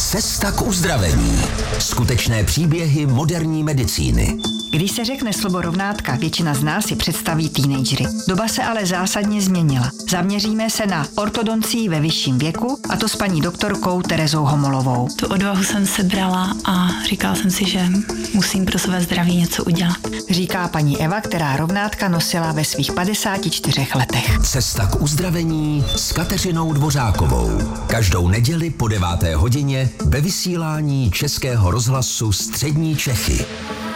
Cesta k uzdravení. Skutečné příběhy moderní medicíny. Když se řekne slovo rovnátka, většina z nás si představí teenagery. Doba se ale zásadně změnila. Zaměříme se na ortodoncii ve vyšším věku, a to s paní doktorkou Terezou Homolovou. Tu odvahu jsem se brala a říkala jsem si, že musím pro své zdraví něco udělat. Říká paní Eva, která rovnátka nosila ve svých 54 letech. Cesta k uzdravení s Kateřinou Dvořákovou. Každou neděli po 9. hodině ve vysílání Českého rozhlasu Střední Čechy.